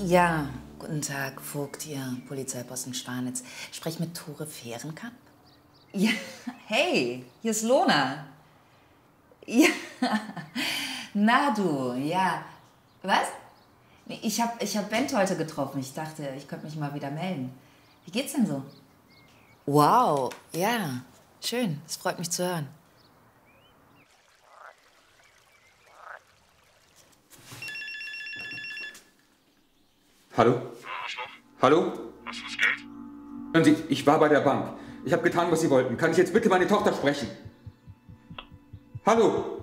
Ja, guten Tag, Vogt hier, Polizeiposten Schwanitz. Sprech mit Tore Fehrenkamp? Ja, hey, hier ist Lona. Ja, na du, ja. Was? Nee, ich hab Bent heute getroffen. Ich dachte, ich könnte mich mal wieder melden. Wie geht's denn so? Wow, ja, schön. Es freut mich zu hören. Hallo? Ja, Arschloch. Hallo? Hast du das Geld? Hören Sie, ich war bei der Bank. Ich habe getan, was Sie wollten. Kann ich jetzt bitte meine Tochter sprechen? Hallo?